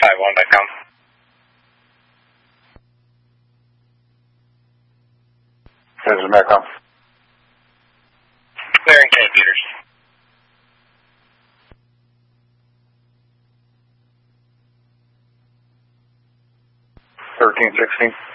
551.com. This is Metcalf. Clearing St. Peters. $13.16.